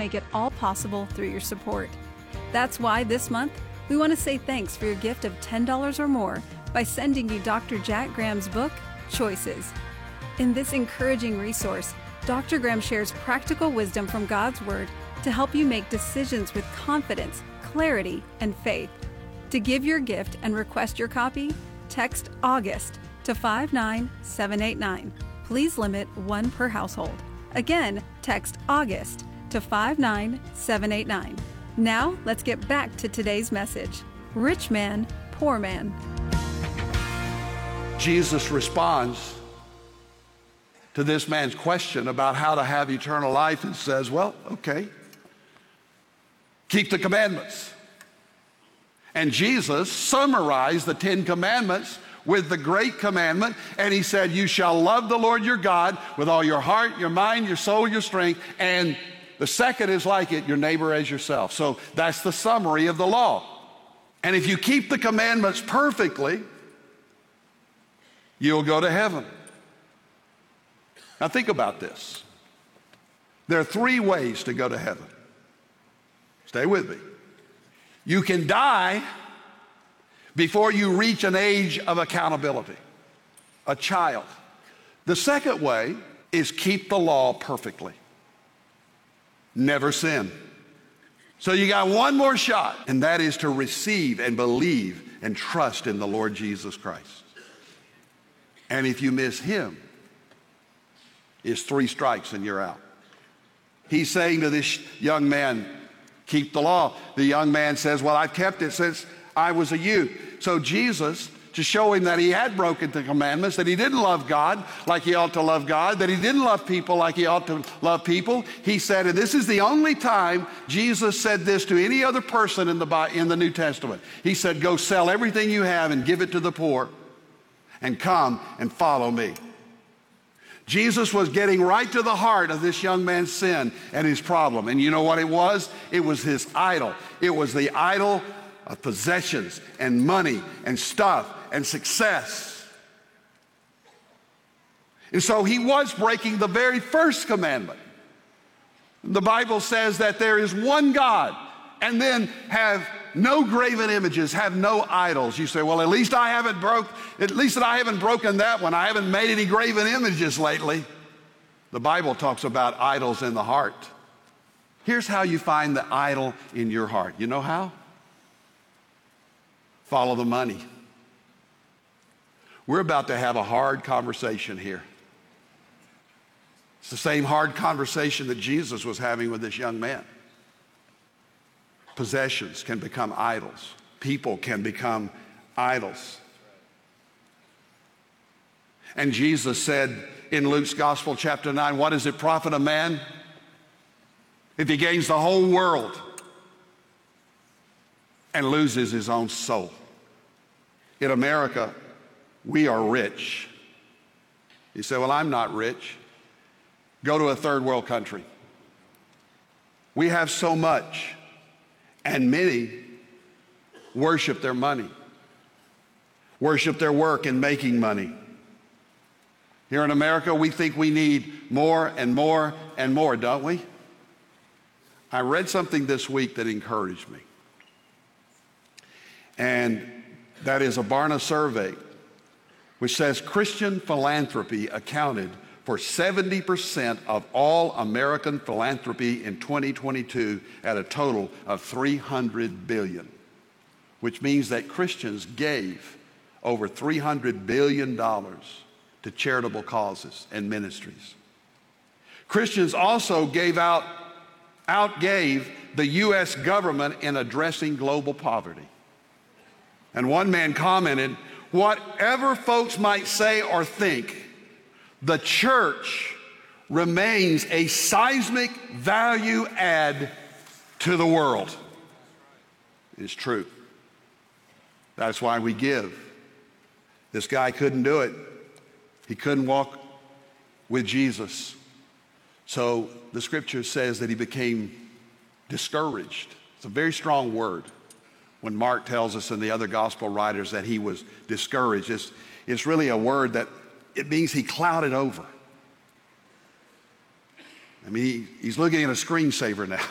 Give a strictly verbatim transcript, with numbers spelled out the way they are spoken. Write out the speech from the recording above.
make it all possible through your support. That's why this month, we want to say thanks for your gift of ten dollars or more by sending you Doctor Jack Graham's book, Choices. In this encouraging resource, Doctor Graham shares practical wisdom from God's Word to help you make decisions with confidence, clarity, and faith. To give your gift and request your copy, text August to five nine seven eight nine. Please limit one per household. Again, text August to five nine seven eight nine. Now, let's get back to today's message. Rich man, poor man. Jesus responds to this man's question about how to have eternal life and says, well, okay, keep the commandments. And Jesus summarized the Ten Commandments with the great commandment, and he said, you shall love the Lord your God with all your heart, your mind, your soul, your strength, and the second is like it, your neighbor as yourself. So that's the summary of the law. And if you keep the commandments perfectly, you'll go to heaven. Now think about this. There are three ways to go to heaven. Stay with me. You can die before you reach an age of accountability, a child. The second way is keep the law perfectly. Never sin. So you got one more shot, and that is to receive and believe and trust in the Lord Jesus Christ. And if you miss him, it's three strikes and you're out. He's saying to this young man, keep the law. The young man says, well, I've kept it since I was a youth. So Jesus, to show him that he had broken the commandments, that he didn't love God like he ought to love God, that he didn't love people like he ought to love people, he said, and this is the only time Jesus said this to any other person in the, in the New Testament. He said, go sell everything you have and give it to the poor and come and follow me. Jesus was getting right to the heart of this young man's sin and his problem. And you know what it was? It was his idol. It was the idol of possessions and money and stuff and success. And so he was breaking the very first commandment. The Bible says that there is one God, and then have no graven images, have no idols. You say, well, at least I haven't broke, at least that I haven't broken that one. I haven't made any graven images lately. The Bible talks about idols in the heart. Here's how you find the idol in your heart. You know how? Follow the money. We're about to have a hard conversation here. It's the same hard conversation that Jesus was having with this young man. Possessions can become idols. People can become idols. And Jesus said in Luke's Gospel, chapter nine, what does it profit a man if he gains the whole world and loses his own soul? In America, we are rich. You say, well, I'm not rich. Go to a third world country. We have so much. And many worship their money, worship their work in making money. Here in America, we think we need more and more and more, don't we? I read something this week that encouraged me. And that is a Barna survey, which says Christian philanthropy accounted for seventy percent of all American philanthropy in twenty twenty-two at a total of three hundred billion dollars, which means that Christians gave over three hundred billion dollars to charitable causes and ministries. Christians also gave out, outgave the U S government in addressing global poverty. And one man commented, whatever folks might say or think, the church remains a seismic value add to the world. It's true. That's why we give. This guy couldn't do it. He couldn't walk with Jesus. So the scripture says that he became discouraged. It's a very strong word when Mark tells us and the other gospel writers that he was discouraged. It's, it's really a word that it means he clouded over. I mean, he, he's looking at a screensaver now.